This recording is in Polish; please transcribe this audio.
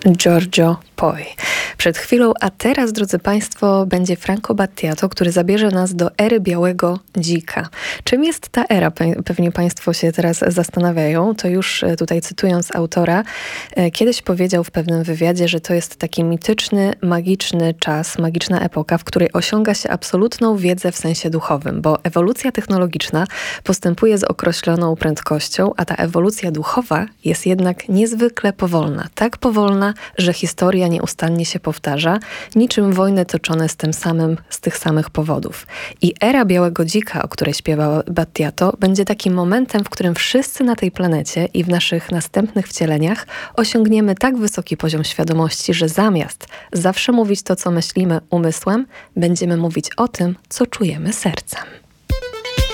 Giorgio Poi. Przed chwilą, a teraz, drodzy Państwo, będzie Franco Battiato, który zabierze nas do ery białego dzika. Czym jest ta era? Pewnie Państwo się teraz zastanawiają. To już tutaj cytując autora, kiedyś powiedział w pewnym wywiadzie, że to jest taki mityczny, magiczny czas, magiczna epoka, w której osiąga się absolutną wiedzę w sensie duchowym, bo ewolucja technologiczna postępuje z określoną prędkością, a ta ewolucja duchowa jest jednak niezwykle powolna. Tak powolna, że historia nieustannie się powtarza, niczym wojny toczone z tych samych powodów. I era białego dzika, o której śpiewał Battiato, będzie takim momentem, w którym wszyscy na tej planecie i w naszych następnych wcieleniach osiągniemy tak wysoki poziom świadomości, że zamiast zawsze mówić to, co myślimy umysłem, będziemy mówić o tym, co czujemy sercem.